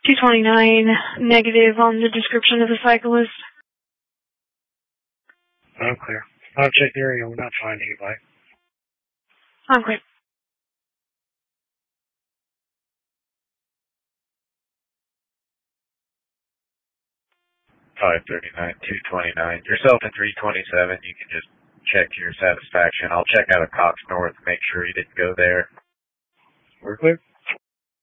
229 negative on the description of the cyclist. I'm clear. I've checked the area. We're not finding anybody. I'm clear. $539, $229. Yourself at 327. You can just check to your satisfaction. I'll check out of Cox North, make sure you didn't go there. We're clear.